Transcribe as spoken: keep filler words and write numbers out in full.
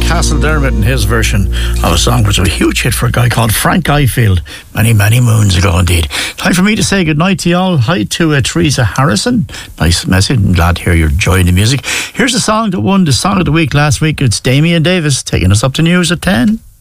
Castledermot and his version of a song which was a huge hit for a guy called Frank Ifield many, many moons ago indeed. Time for me to say goodnight to you all. Hi to uh, Teresa Harrison. Nice message. I'm glad to hear you're enjoying the music. Here's a song that won the Song of the Week last week. It's Damien Davis taking us up to news at ten.